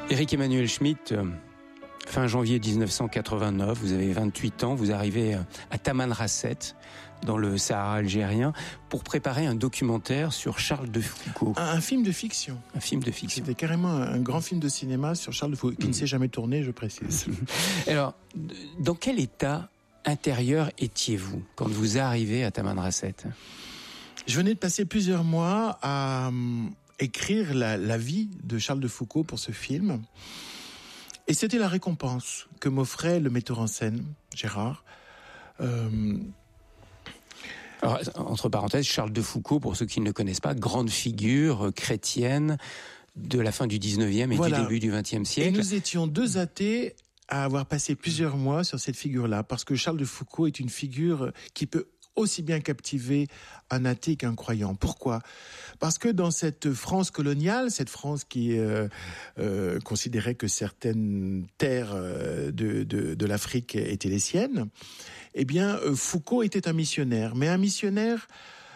Éric Emmanuel Schmitt, fin janvier 1989, vous avez 28 ans, vous arrivez à Tamanrasset, dans le Sahara algérien, pour préparer un documentaire sur Charles de Foucault. Un film de fiction. Un film de fiction. C'était carrément un grand film de cinéma sur Charles de Foucault, qui ne s'est jamais tourné, je précise. Alors, dans quel état intérieur étiez-vous quand vous arrivez à Tamanrasset ? Je venais de passer plusieurs mois à écrire la vie de Charles de Foucault pour ce film. Et c'était la récompense que m'offrait le metteur en scène, Gérard. Alors, entre parenthèses, Charles de Foucault, pour ceux qui ne le connaissent pas, grande figure chrétienne de la fin du 19e et du début du 20e siècle. Et nous étions deux athées à avoir passé plusieurs mois sur cette figure-là, parce que Charles de Foucault est une figure qui peut aussi bien captiver un athée qu'un croyant. Pourquoi ? Parce que dans cette France coloniale, cette France qui considérait que certaines terres de l'Afrique étaient les siennes, eh bien, Foucault était un missionnaire, mais un missionnaire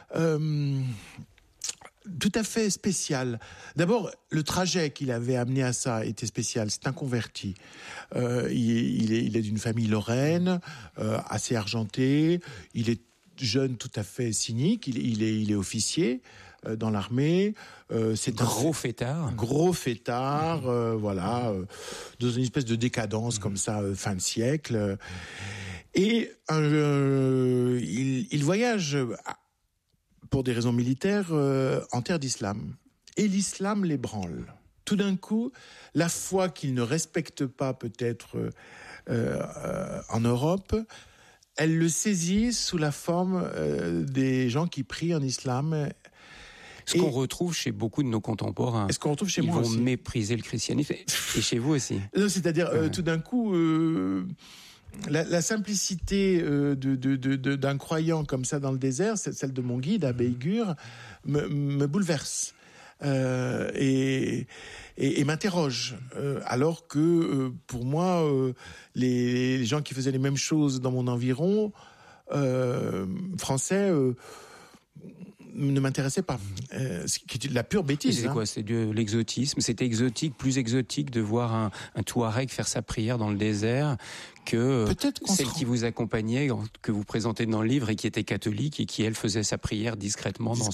tout à fait spécial. D'abord, le trajet qu'il avait amené à ça était spécial. C'est un converti. Il est d'une famille lorraine, assez argentée. Il est jeune, tout à fait cynique. Il est officier dans l'armée. C'est gros fêtard. Gros fêtard, voilà, dans une espèce de décadence comme ça, fin de siècle. Et il voyage pour des raisons militaires en terre d'islam. Et l'islam l'ébranle. Tout d'un coup, la foi qu'il ne respecte pas peut-être en Europe, elle le saisit sous la forme des gens qui prient en islam. Ce qu'on retrouve chez beaucoup de nos contemporains. Est-ce qu'on retrouve chez moi aussi ? Ils vont mépriser le christianisme. Et chez vous aussi. Non, c'est-à-dire, tout d'un coup, la simplicité d'un croyant comme ça dans le désert, celle de mon guide, Abbé Igur, me bouleverse. Et m'interroge, alors que pour moi les gens qui faisaient les mêmes choses dans mon environ français ne m'intéressaient pas. C'est la pure bêtise. C'est quoi ? C'est de l'exotisme. C'était exotique, plus exotique de voir un Touareg faire sa prière dans le désert que celle qui vous accompagnait, que vous présentez dans le livre et qui était catholique et qui, elle, faisait sa prière discrètement dans